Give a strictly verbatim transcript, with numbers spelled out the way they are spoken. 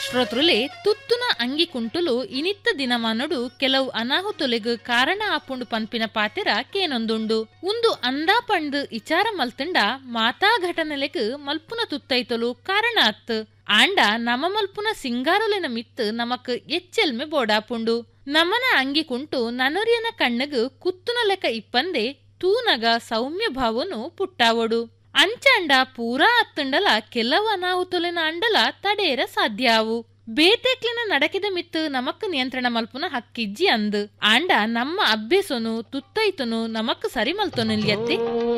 ಶ್ರೋತೃಲೆ ತುತ್ತುನ ಅಂಗಿ ಕುಂಟುಲು ಇನಿತ್ತ ದಿನಮಾನಡು ಕೆಲವು ಅನಾಹುತೊಲೆಗ್ ಕಾರಣ ಆಪುಂಡು ಪನ್ಪಿನ ಪಾತೆರ ಕೇನೊಂದುಂಡು. ಉಂದು ಅಂದಾ ಪಂಡ್ ಇಚಾರ ಮಲ್ತಂಡ ಮಾತಾ ಘಟನೆಲೆಗ್ ಮಲ್ಪುನ ತುತ್ತೈತಲು ಕಾರಣ ಅತ್. ಆಂಡ ನಮ ಮಲ್ಪುನ ಸಿಂಗಾರೊಲೆನ ಮಿತ್ ನಮಕ್ ಎಚ್ಚೆಲ್ಮೆ ಬೋಡಾಪುಂಡು. ನಮನ ಅಂಗಿ ಕುಂಟು ನನೊರಿಯನ ಕಣ್ಣಗ್ ಕುತ್ತುನ ಲೆಕ್ಕ ಇಪ್ಪಂದೆ ತೂನಗ ಸೌಮ್ಯ ಭಾವನು ಪುಟ್ಟಾವಡು. ಅಂಚಾಂಡ ಪೂರಾ ಅತ್ತಂಡಲ ಕೆಲವು ಅನಾಹುತೊಲೆನ ಅಂಡಲ ತಡೇರ ಸಾಧ್ಯಾವು. ಬೇತೆಕ್ಲಿನ ನಡಕಿದ ಮಿತ್ ನಮಕ್ ನಿಯಂತ್ರಣ ಮಲ್ಪುನ ಹಕ್ಕಿಜ್ಜಿ ಅಂದ್. ಆಂಡ ನಮ್ಮ ಅಭ್ಯಸನು ತುತ್ತೈತನು ನಮಕ್ ಸರಿ ಮಲ್ತೊನಿಲ್ಯತ್ತೆ.